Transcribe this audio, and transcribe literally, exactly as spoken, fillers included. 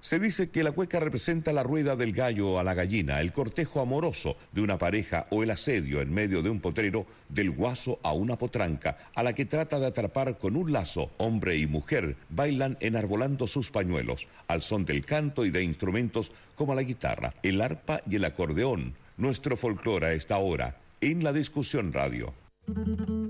Se dice que la cueca representa la rueda del gallo a la gallina, el cortejo amoroso de una pareja o el asedio en medio de un potrero del guaso a una potranca, a la que trata de atrapar con un lazo. Hombre y mujer bailan enarbolando sus pañuelos, al son del canto y de instrumentos como la guitarra, el arpa y el acordeón. Nuestro folclore a esta hora, en La Discusión Radio.